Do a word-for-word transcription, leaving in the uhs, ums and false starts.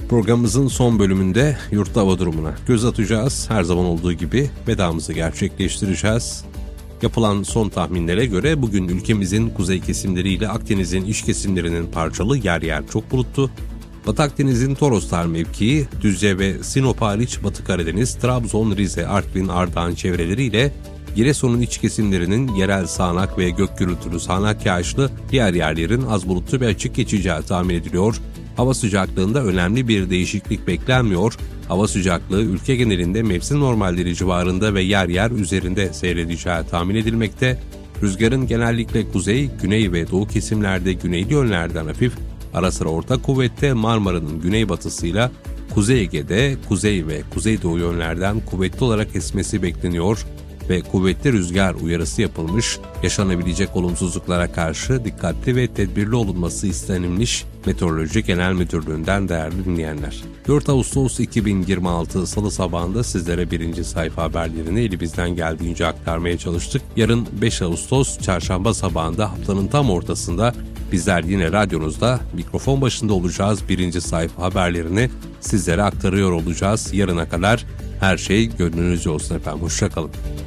Programımızın son bölümünde yurtta hava durumuna göz atacağız. Her zaman olduğu gibi vedamızı gerçekleştireceğiz. Yapılan son tahminlere göre bugün ülkemizin kuzey kesimleriyle Akdeniz'in iç kesimlerinin parçalı yer yer çok bulutlu. Batı Akdeniz'in Toroslar mevkii, Düzce ve Sinop hariç Batı Karadeniz, Trabzon, Rize, Artvin, Ardahan çevreleriyle Giresun'un iç kesimlerinin yerel sağanak ve gök gürültülü sağanak yağışlı, diğer yerlerin az bulutlu ve açık geçeceği tahmin ediliyor. Hava sıcaklığında önemli bir değişiklik beklenmiyor. Hava sıcaklığı ülke genelinde mevsim normalleri civarında ve yer yer üzerinde seyredeceği tahmin edilmekte. Rüzgarın genellikle kuzey, güney ve doğu kesimlerde güneyli yönlerden hafif, ara sıra orta kuvvette Marmara'nın güneybatısıyla Kuzey Ege'de kuzey ve kuzeydoğu yönlerden kuvvetli olarak esmesi bekleniyor ve kuvvetli rüzgar uyarısı yapılmış, yaşanabilecek olumsuzluklara karşı dikkatli ve tedbirli olunması istenilmiş Meteoroloji Genel Müdürlüğü'nden değerli dinleyenler. dört Ağustos iki bin yirmi altı Salı sabahında sizlere birinci sayfa haberlerini elimizden geldiğince aktarmaya çalıştık. Yarın beş Ağustos Çarşamba sabahında haftanın tam ortasında bizler yine radyonuzda mikrofon başında olacağız. Birinci sayfa haberlerini sizlere aktarıyor olacağız. Yarına kadar her şey gönlünüzce olsun efendim. Hoşça kalın.